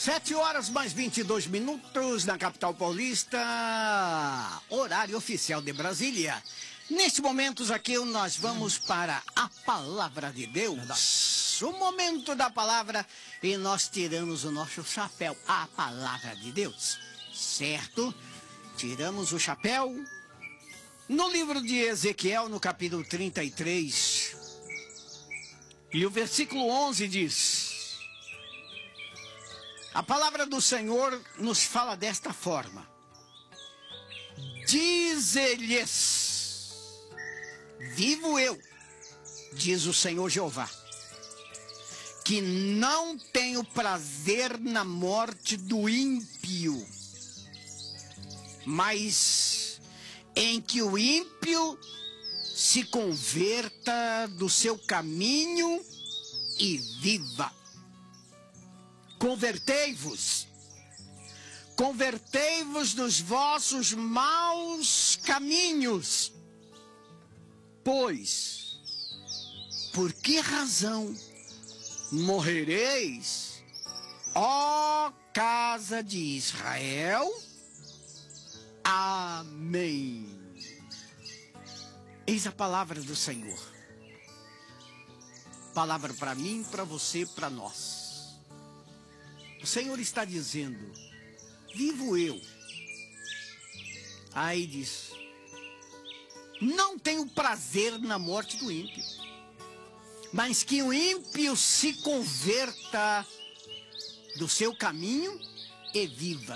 7 horas mais 22 minutos na capital paulista, horário oficial de Brasília. Neste momento aqui nós vamos para a palavra de Deus, o momento da palavra, e nós tiramos o nosso chapéu à palavra de Deus, certo? Tiramos o chapéu no livro de Ezequiel, no capítulo 33, e o versículo 11 diz: a palavra do Senhor nos fala desta forma: dize-lhes, vivo eu, diz o Senhor Jeová, que não tenho prazer na morte do ímpio, mas em que o ímpio se converta do seu caminho e viva. Convertei-vos dos vossos maus caminhos, pois, por que razão morrereis, ó casa de Israel? Amém. Eis a palavra do Senhor. Palavra para mim, para você, para nós. O Senhor está dizendo: vivo eu. Aí diz: não tenho prazer na morte do ímpio, mas que o ímpio se converta do seu caminho e viva.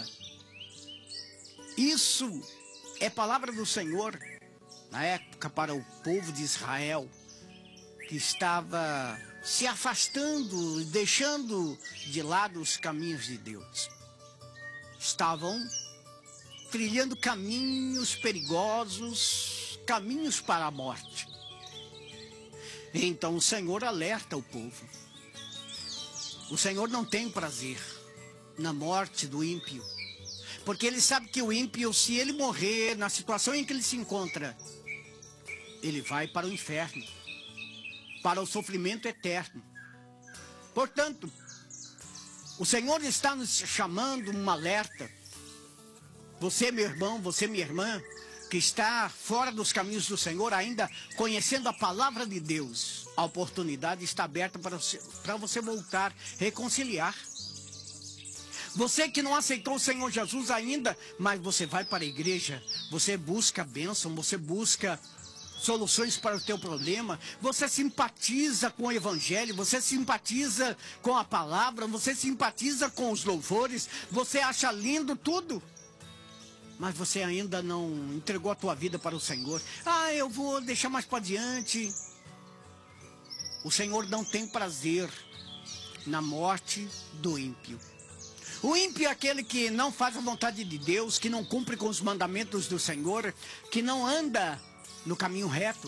Isso é palavra do Senhor na época para o povo de Israel, que estava se afastando, deixando de lado os caminhos de Deus. Estavam trilhando caminhos perigosos, caminhos para a morte. Então o Senhor alerta o povo. O Senhor não tem prazer na morte do ímpio, porque Ele sabe que o ímpio, se ele morrer na situação em que ele se encontra, ele vai para o inferno, para o sofrimento eterno. Portanto, o Senhor está nos chamando um alerta. Você, meu irmão, você, minha irmã, que está fora dos caminhos do Senhor, ainda conhecendo a palavra de Deus, a oportunidade está aberta para você voltar, reconciliar. Você que não aceitou o Senhor Jesus ainda, mas você vai para a igreja, você busca bênção, você busca soluções para o teu problema, você simpatiza com o evangelho, você simpatiza com a palavra, você simpatiza com os louvores, você acha lindo tudo, mas você ainda não entregou a tua vida para o Senhor. Eu vou deixar mais para adiante. O Senhor não tem prazer na morte do ímpio. O ímpio é aquele que não faz a vontade de Deus, que não cumpre com os mandamentos do Senhor, que não anda no caminho reto.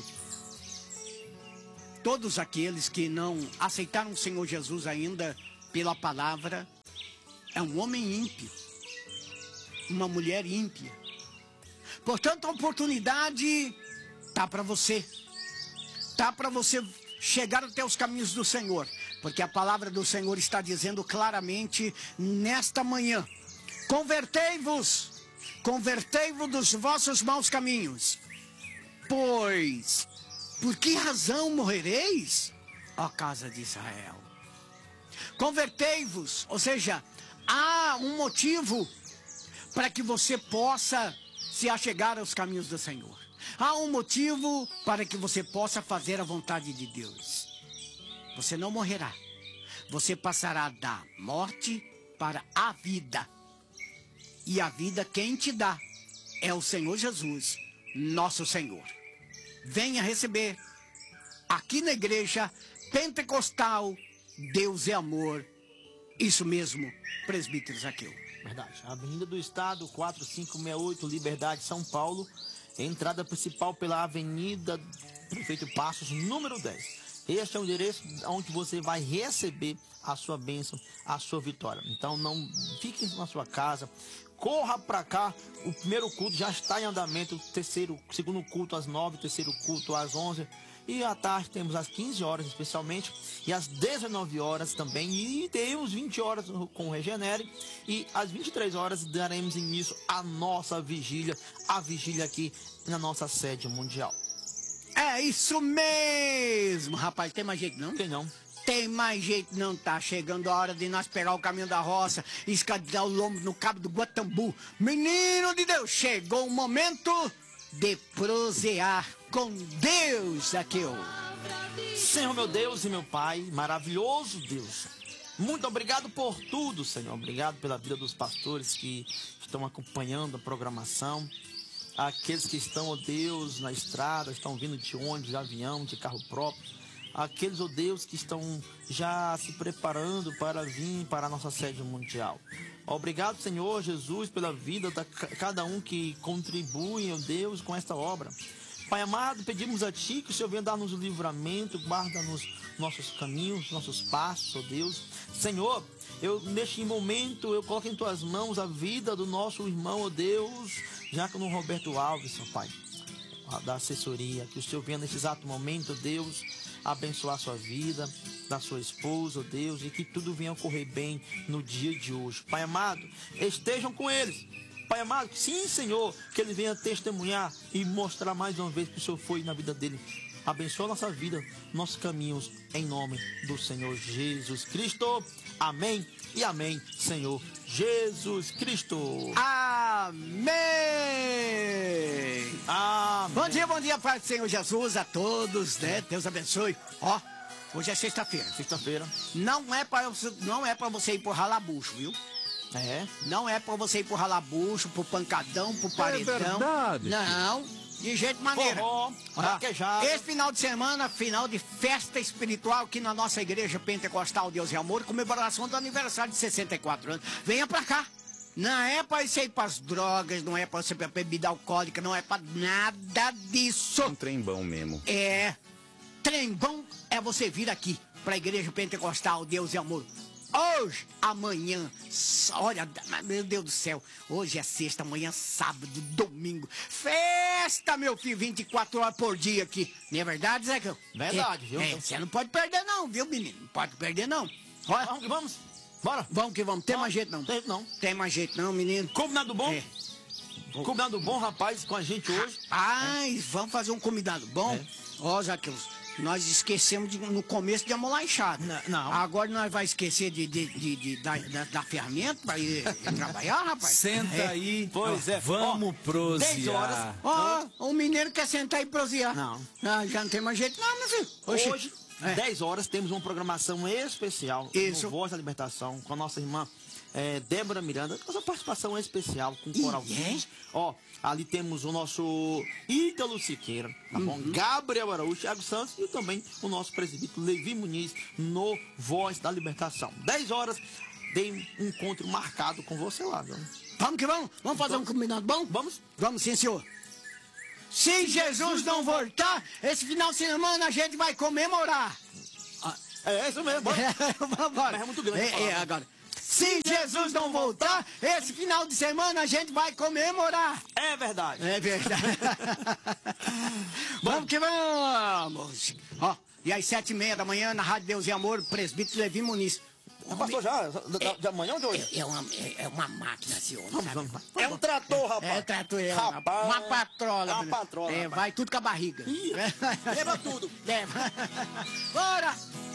Todos aqueles que não aceitaram o Senhor Jesus ainda pela palavra, é um homem ímpio, uma mulher ímpia. Portanto, a oportunidade está para você. Está para você chegar até os caminhos do Senhor, porque a palavra do Senhor está dizendo claramente nesta manhã: convertei-vos dos vossos maus caminhos, pois por que razão morrereis, ó casa de Israel? Convertei-vos, ou seja, há um motivo para que você possa se achegar aos caminhos do Senhor. Há um motivo para que você possa fazer a vontade de Deus. Você não morrerá. Você passará da morte para a vida. E a vida quem te dá é o Senhor Jesus, nosso Senhor. Venha receber aqui na igreja pentecostal Deus é Amor. Isso mesmo, presbítero Zaqueu. Verdade. Avenida do Estado, 4568, Liberdade, São Paulo. Entrada principal pela Avenida Prefeito Passos, número 10. Este é o endereço onde você vai receber a sua bênção, a sua vitória. Então não fique na sua casa, corra para cá. O primeiro culto já está em andamento, segundo culto às 9, terceiro culto às 11. E à tarde temos às 15 horas, especialmente, e às 19 horas também. E temos 20 horas com o Regenere. E às 23 horas daremos início à nossa vigília, a vigília aqui na nossa sede mundial. É isso mesmo, rapaz. Tem mais jeito não? Tem não. Tem mais jeito não, tá chegando a hora de nós pegar o caminho da roça e escadar o lombo no cabo do Guatambu. Menino de Deus, chegou o momento de prosear com Deus, Zaqueu. Senhor, meu Deus e meu Pai, maravilhoso Deus, muito obrigado por tudo, Senhor. Obrigado pela vida dos pastores que estão acompanhando a programação. Aqueles que estão, ó Deus, na estrada, estão vindo de ônibus, de avião, de carro próprio. Aqueles, ó Deus, que estão já se preparando para vir para a nossa sede mundial. Obrigado, Senhor Jesus, pela vida de cada um que contribui, ó Deus, com esta obra. Pai amado, pedimos a Ti que o Senhor venha dar-nos o livramento, guarda-nos nossos caminhos, nossos passos, ó Deus. Senhor, neste momento, eu coloco em Tuas mãos a vida do nosso irmão, ó Deus, Diácono Roberto Alves, ó Pai, da assessoria. Que o Senhor venha nesse exato momento, ó Deus, abençoar a sua vida, da sua esposa, ó Deus, e que tudo venha ocorrer bem no dia de hoje. Pai amado, estejam com eles. Pai amado, sim, Senhor, que ele venha testemunhar e mostrar mais uma vez que o Senhor foi na vida dele. Abençoa a nossa vida, nossos caminhos, em nome do Senhor Jesus Cristo. Amém e amém, Senhor Jesus Cristo. Amém! Amém. Bom dia, Pai do Senhor Jesus, a todos, né? Deus abençoe. Ó, hoje é sexta-feira. Sexta-feira. Não é pra você ir pro ralabucho, viu? É? Não é pra você ir pro ralabucho, pro pancadão, pro paredão. É verdade. Não, de jeito maneira. Forró, vaquejada. Esse final de semana, final de festa espiritual aqui na nossa igreja pentecostal Deus e Amor, comemoração do aniversário de 64 anos. Venha pra cá. Não é pra você ir pras drogas, não é pra você ir pra bebida alcoólica, não é pra nada disso. Um trem bom mesmo. É, trem bom é você vir aqui pra igreja pentecostal Deus e Amor. Hoje, amanhã, olha, meu Deus do céu, hoje é sexta, amanhã sábado, domingo, festa, meu filho, 24 horas por dia aqui, não é verdade, Zé? Verdade, viu? Você não pode perder não, viu, menino, não pode perder não. Olha, Vamos que vamos, bora. vamos que vamos, tem mais jeito não. Não. Tem mais jeito não, menino. Combinado bom? É. Combinado bom, rapaz, com a gente hoje. Ai, vamos fazer um combinado bom? É. Ó, Zaqueus, nós esquecemos no começo de amolar enxada. Não. Agora nós vamos esquecer da ferramenta para ir trabalhar, rapaz. Senta aí. Pois é. Vamos prosear. 10 horas. Ó, o mineiro quer sentar e prosear. Não. Ah, já não tem mais jeito não, meu filho. Oxi. Hoje, É. 10 horas, temos uma programação especial Isso. no Voz da Libertação com a nossa irmã Débora Miranda, com essa participação especial com o Coral é? Guides. Ó, ali temos o nosso Ítalo Siqueira, tá bom? Gabriel Araújo, Thiago Santos e também o nosso presbítero Levi Muniz no Voz da Libertação. 10 horas, tem um encontro marcado com você lá, viu? Vamos que vamos. Vamos fazer um combinado bom? Vamos? Vamos sim, senhor. Se Jesus não voltar, esse final de semana a gente vai comemorar. É isso mesmo. Bora. Vambora. Mas é muito grande a palavra. agora. Se Jesus não voltar, esse final de semana a gente vai comemorar. É verdade. É verdade. Vamos que vamos. Ó, e às 7h30 da manhã, na Rádio Deus e Amor, presbítero Levi Muniz. Passou já? De amanhã ou de hoje? É uma máquina, senhor. Vamos. É um trator, rapaz. É trator, Rapaz, uma patrola. é uma menino. patrola, rapaz. Vai tudo com a barriga. Ih, leva tudo. Leva. Bora!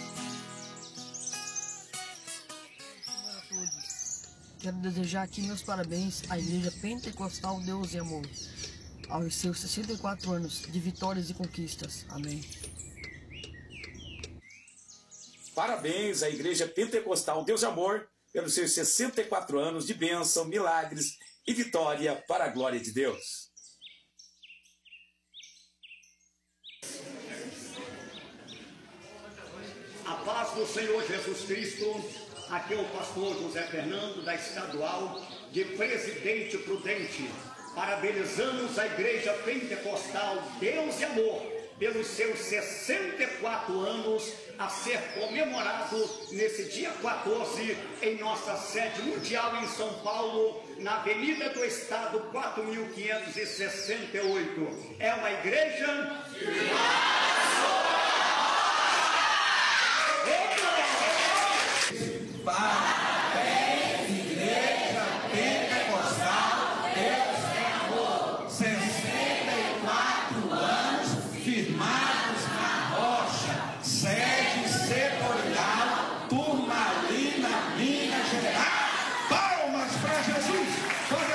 Quero desejar aqui meus parabéns à Igreja Pentecostal Deus e Amor, aos seus 64 anos de vitórias e conquistas. Amém. Parabéns à Igreja Pentecostal Deus e Amor pelos seus 64 anos de bênção, milagres e vitória para a glória de Deus. A paz do Senhor Jesus Cristo. Aqui é o pastor José Fernando, da Estadual de Presidente Prudente. Parabenizamos a Igreja Pentecostal Deus e Amor pelos seus 64 anos a ser comemorado nesse dia 14 em nossa sede mundial em São Paulo, na Avenida do Estado 4568. É uma igreja...